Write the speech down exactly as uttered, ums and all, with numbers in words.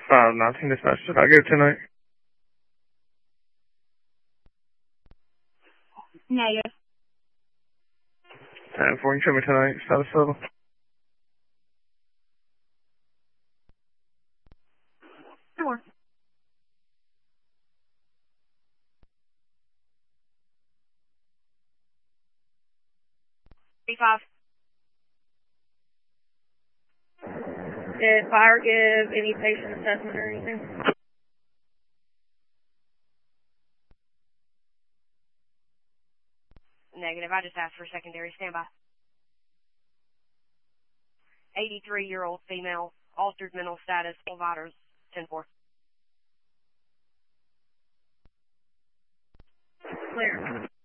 five nineteen dispatch. Did I go tonight? Negative. ten four, you show me tonight, status level. Four. Three five. Did fire give any patient assessment or anything? Negative. I just asked for secondary. Stand by. eighty-three-year-old female, altered mental status, providers, ten four. Clear.